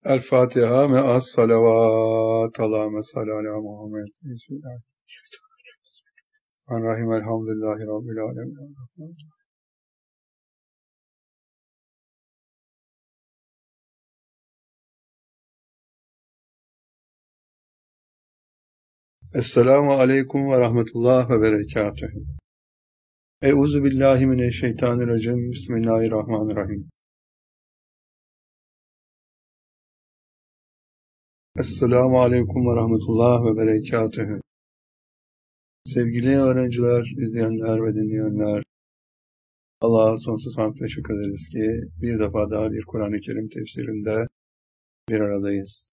El Fatiha me'as salavat. Allahümme salli ala Muhammed. Bismillahirrahmanirrahim. Elhamdülillahi Rabbil alemin. Esselamu aleyküm ve rahmetullah ve berekatühü. Euzu billahi mineşşeytanirracim. Bismillahirrahmanirrahim. Esselamu aleyküm ve rahmetullah ve berekatühü. Sevgili öğrenciler, izleyenler ve dinleyenler, Allah'a sonsuz hamd ve şükür ederiz ki bir defa daha bir Kur'an-ı Kerim tefsirinde bir aradayız.